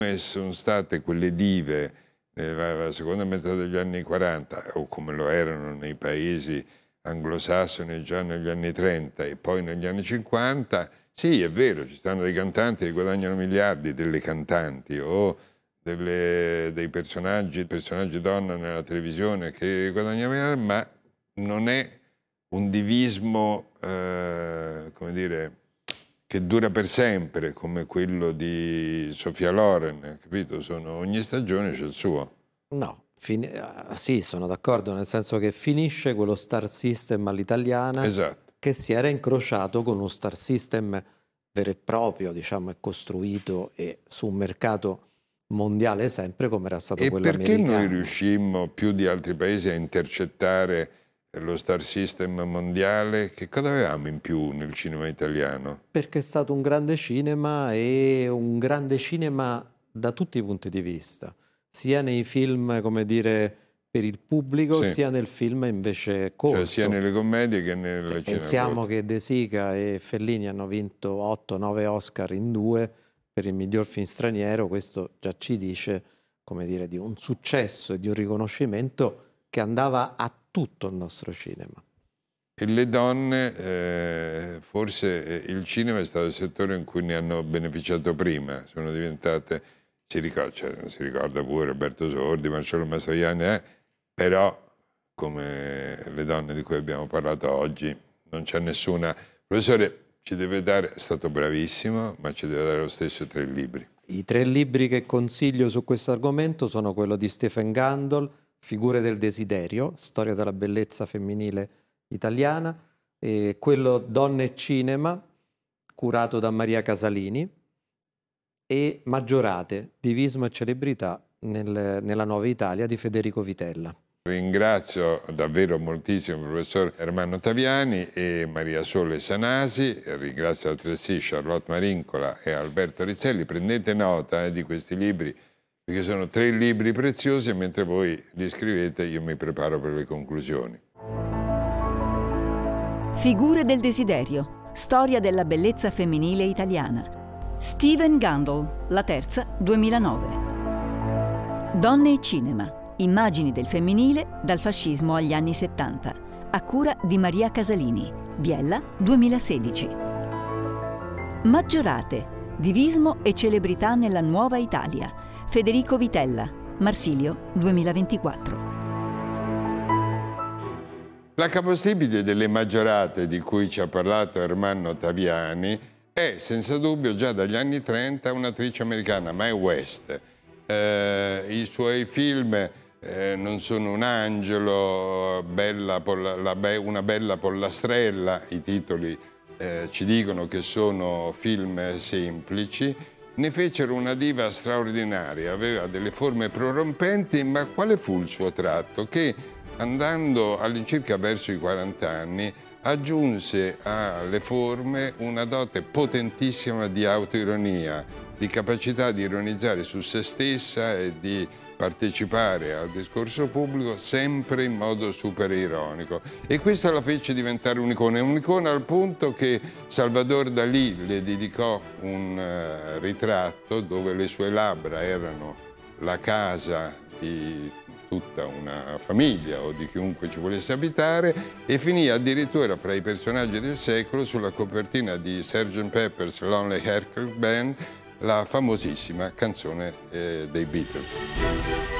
sono state quelle dive nella seconda metà degli anni 40, o come lo erano nei paesi anglosassoni già negli anni 30 e poi negli anni 50, sì, è vero, ci stanno dei cantanti che guadagnano miliardi, delle cantanti o dei personaggi donna nella televisione che guadagnano miliardi, ma non è un divismo, come dire, che dura per sempre, come quello di Sofia Loren, capito? Ogni stagione c'è il suo. No, sì, sono d'accordo, nel senso che finisce quello star system all'italiana, Esatto. che si era incrociato con uno star system vero e proprio, diciamo, e costruito e su un mercato mondiale sempre come era stato quello perché americano. noi riuscimmo più di altri paesi a intercettare lo star system mondiale? Che cosa avevamo in più nel cinema italiano? Perché è stato un grande cinema, e un grande cinema da tutti i punti di vista, sia nei film, come dire, per il pubblico, Sì. sia nel film invece corto. Cioè sia nelle commedie che nelle Sì, pensiamo che De Sica e Fellini hanno vinto 8-9 Oscar in 2 per il miglior film straniero. Questo già ci dice, come dire, di un successo e di un riconoscimento che andava a tutto il nostro cinema. E le donne, forse il cinema è stato il settore in cui ne hanno beneficiato prima, sono diventate, si ricorda pure Roberto Sordi, Marcello Mastroianni, però come le donne di cui abbiamo parlato oggi non c'è nessuna. Professore, ci deve dare, è stato bravissimo, ma ci deve dare lo stesso 3 libri. I 3 libri che consiglio su questo argomento sono quello di Stephen Gundol, Figure del desiderio, storia della bellezza femminile italiana, e quello Donne e cinema, curato da Maria Casalini, e Maggiorate, divismo e celebrità nella nuova Italia di Federico Vitella. Ringrazio davvero moltissimo il professor Ermanno Taviani e Maria Sole Sanasi, ringrazio altresì Charlotte Marincola e Alberto Rizzelli. Prendete nota di questi libri, perché sono 3 libri preziosi e mentre voi li scrivete io mi preparo per le conclusioni. Figure del desiderio, storia della bellezza femminile italiana. Stephen Gundol, La Terza, 2009. Donne e cinema. Immagini del femminile dal fascismo agli anni 70, a cura di Maria Casalini, Biella, 2016. Maggiorate, divismo e celebrità nella nuova Italia, Federico Vitella, Marsilio, 2024. La capostipite delle Maggiorate di cui ci ha parlato Ermanno Taviani è senza dubbio già dagli anni 30 un'attrice americana, Mae West. I suoi film Non sono un angelo, Una bella pollastrella, i titoli ci dicono che sono film semplici. Ne fecero una diva straordinaria, aveva delle forme prorompenti, ma quale fu il suo tratto? Che andando all'incirca verso i 40 anni aggiunse alle forme una dote potentissima di autoironia, di capacità di ironizzare su se stessa e di partecipare al discorso pubblico sempre in modo super ironico. E questo la fece diventare un'icona al punto che Salvador Dalì le dedicò un ritratto dove le sue labbra erano la casa di tutta una famiglia o di chiunque ci volesse abitare, e finì addirittura fra i personaggi del secolo sulla copertina di Sgt. Pepper's Lonely Hearts Club Band, la famosissima canzone dei Beatles.